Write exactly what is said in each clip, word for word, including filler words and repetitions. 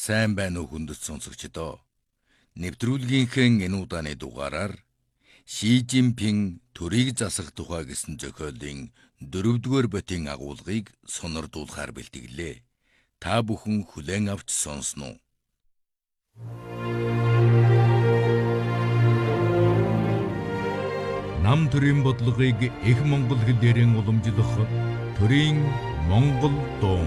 Сайн байна уу хүндэт сонсогчдоо. Нэвтрүүлгийнхээ энэ удааны дугаараар Ши Жинпин төрийг засах тухай гэсэн зохиолын дөрөвдүгээр ботын агуулгыг сонирдуулахаар бэлтгэлээ. Та бүхэн хүлээн авч сонсноо. Нам төрийн бодлогыг их монгол хэлээр уламжлах төрийн монгол дуу.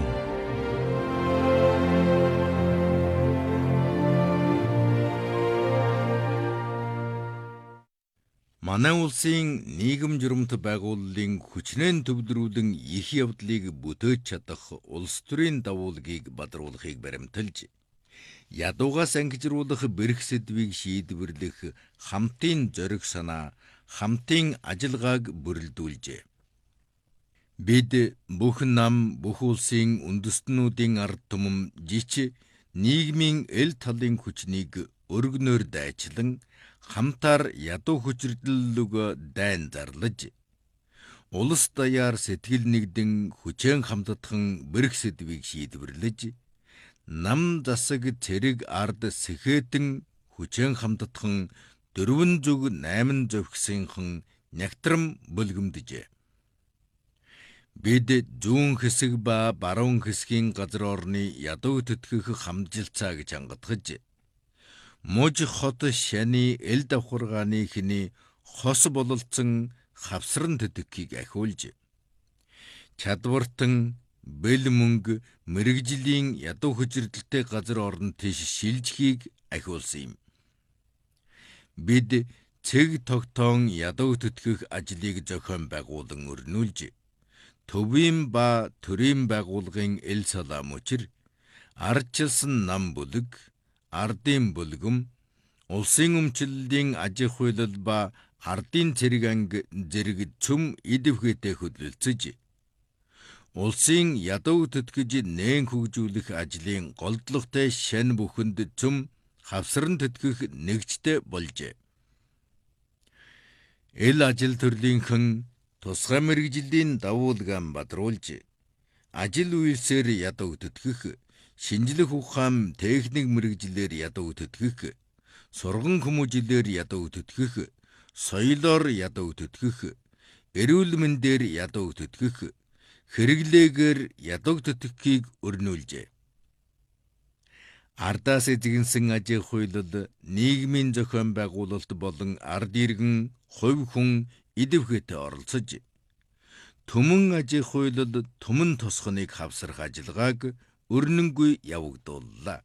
Манай улсын нийгэм журамт байгууллагын хүчнэн төвлөрүүлэн их явдлыг бүтээж чадах улс төрийн давуулгийг бадруулахыг баримталж, ядуугаас ангижруулах бэрх сэдвийг шийдвэрлэх хамтын зориг санаа, хамтын ажиллагааг бүрэлдүүлжээ. Бид бүх нам, бүх улсын үндэстнүүдийн ард түмэн жич нийгмийн эл талын хүчнийг өргөнөөр дайчлан хамтаар ядуу хүчирдлөг дайн зарлаж, улс даяар сэтгэл нэгдэн хүчээр хамтдхан бэрх сэдвийг шийдвэрлэж, нам засаг цэрэг ард сэхэтэн хүчээр хамтдхан дөрвөн зүг найман зовхсынхан нягтрам бөлгөмдөжээ. Бид зүүн хэсэг ба баруун хэсгийн газар орны ядуу төтгөх хамжилцааг чангатгаж, муж хот шаны эл давхаргааны хини хос бололцсон хавсран төтгөхийг ахиулж, чадвартан бэл мөнгө мэрэгжлийн ядуу хүчирдэлтэй газар орон тийш шилжихийг ахиулсан юм. Бид цэг тогтоон ядуу төтгөх ажлыг зохион байгуулан өрнүүлж, төвийн ба төрийн байгууллагын эл салаа мөчир, ардчилсан нам бүлэг, ардын бүлгэм, улсын өмчлөлийн аж ахуйлал ба ардын цэрэг анги зэрэг цөм идэвхтэй хөдөлцөж, улсын ядуу төтгөж нээн хөгжүүлэх ажлын голдлоготой шань бүхэнд цөм хавсран төтгөх нэгжтэй болжээ. Эл ажил төрлийнхэн тусгай мэрэгжлийн давуулгаан бадруулж, ажил үйлсээр ядуу төтгөх, шинжлэх ухаан техник мэрэгжлээр ядуу төтгөх, сурган хүмүүжлээр ядуу төтгөх, соёлоор ядуу төтгөх, эрүүл мэндээр ядуу төтгөх, хэрэглээгээр ядуу төтгөхийг өрнүүлжээ. Ардаас эзэгэнсэн аж ахуйлал, нийгмийн зохион байгуулалт болон ард иргэн, хувь хүн идэвхтэй оролцож, төмөн аж ахуйлал, төмөн тосхоныг хавсрах ажиллагааг өрнөнгүй явагдууллаа.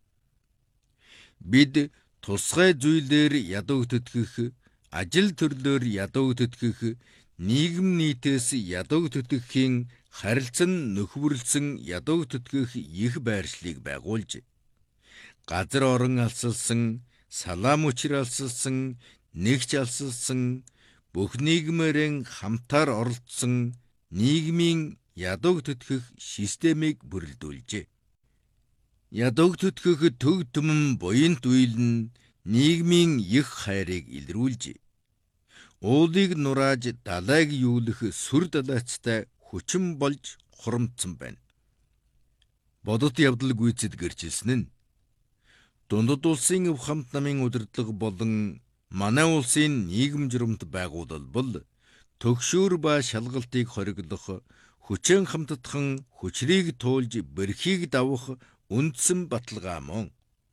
Бид тусгай зүйлээр ядуу төтгөх, ажил төрлөөр ядуу төтгөх, нийгэм нийтээс ядуу төтгөхийн харилцан нөхвөрлсөн ядуу төтгөх их байршлыг байгуулж, газар орон алсалсан, салаа мөчир алсалсан, нэгч алсалсан, бүх нийгмээрэн хамтаар оролцсон нийгмийн ядуу төтгөх системийг бүрэлдүүлжээ. Ядуу төтгөх төг түмэн буянт үйл нь нийгмийн их хайрыг илрүүлж, уулыг нурааж далайг юулах сүр далайцтай хүчин болж хурамдсан байна. Бодит явдал гүйцэд гэрчилсэн нь дундад улсын өв хамт намын удирдлага болон манай улсын нийгэм журамт байгуулал бол төгшүүр ба шалгалтыг хориглох, хүчээр хамтдхан хүчрийг туулж бэрхийг давах үндсэн баталгаа мөн.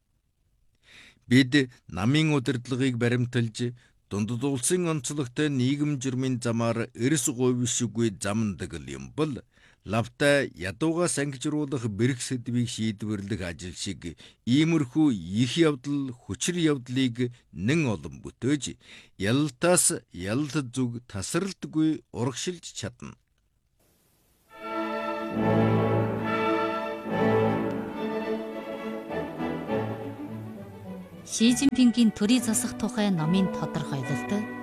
Бид намын удирдлагыг баримталж, дундад улсын онцлогтой нийгэм журмын замаар эрс говьшгүй замдаг юм бол, лавтай ядуугаас ангижруулах бэрх сэдвийг шийдвэрлэх ажил шиг иймэрхүү их явдал, хүчир явдлыг нэн олон бүтээж, ялалтаас ялалт зүг тасралтгүй урагшилж чадна. Ши Жинпингийн төрийг засах тухай номын тодорхойлолт